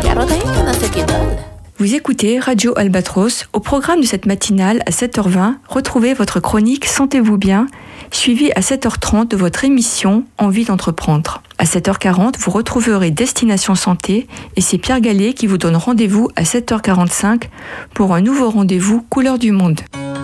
Vous écoutez Radio Albatros. Au programme de cette matinale à 7h20, retrouvez votre chronique Sentez-vous bien, suivie à 7h30 de votre émission Envie d'entreprendre. À 7h40, vous retrouverez Destination Santé et c'est Pierre Gallet qui vous donne rendez-vous à 7h45 pour un nouveau rendez-vous Couleur du Monde.